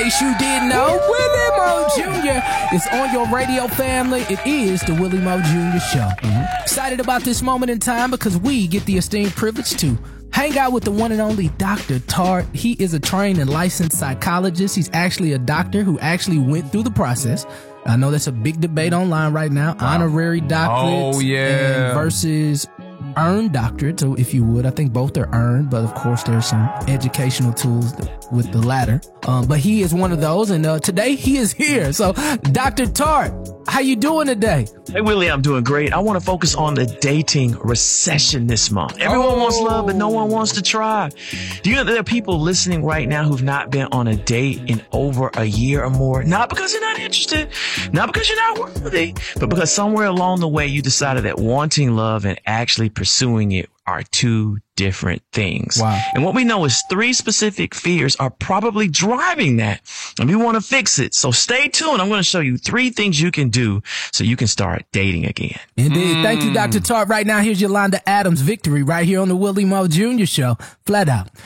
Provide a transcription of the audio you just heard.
case you didn't know, Willie Mo Jr. is on your radio, family. It is the Willie Mo Jr. Show. Excited about this moment in time because we get the esteemed privilege to hang out with the one and only Dr. Tart. He is a trained and licensed psychologist. He's actually a doctor who actually went through the process. I know that's a big debate online right now. Honorary doctorates versus earned doctorate, so if you would. I think both are earned, but of course there's some educational tools with the latter. But he is one of those, and today he is here. So, Dr. Tart, how you doing today? Hey, Willie, I'm doing great. I want to focus on the dating recession this month. Everyone wants love, but no one wants to try. Do you know there are people listening right now who've not been on a date in over a year or more? Not because you're not interested, not because you're not worthy, but because somewhere along the way you decided that wanting love and actually pursuing it are two different things. Wow. And what we know is 3 specific fears are probably driving that. And we want to fix it. So stay tuned. I'm going to show you 3 things you can do so you can start dating again. Indeed. Thank you, Dr. Tart. Right now, here's Yolanda Adams' Victory right here on the Willie Mo Jr. Show. Flat out.